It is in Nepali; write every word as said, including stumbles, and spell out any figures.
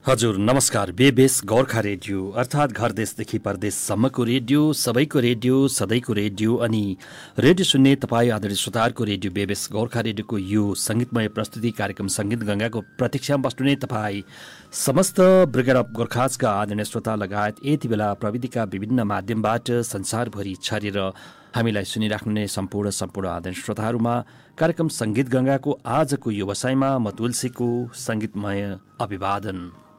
हजुर नमस्कार। बेबेस गोर्खा रेडियो अर्थात् घर देशदेखि परदेशसम्मको रेडियो, सबैको रेडियो, सधैँको रेडियो अनि रेडियो सुन्ने तपाईँ आदरणीय श्रोताहरूको रेडियो बेबेस गोर्खा रेडियोको यो सङ्गीतमय प्रस्तुति कार्यक्रम सङ्गीत गङ्गाको प्रतीक्षामा बस्नु तपाईँ समस्त ब्रिगेड अफ गोर्खाजका आदरणीय श्रोता लगायत यति बेला प्रविधिका विभिन्न माध्यमबाट संसारभरि छरेर हामीलाई सुनिराख्ने सम्पूर्ण सम्पूर्ण आदरणीय श्रोताहरूमा कार्यक्रम सङ्गीत गङ्गाको आजको व्यवसायमा म तुलसीको सङ्गीतमय अभिवादन।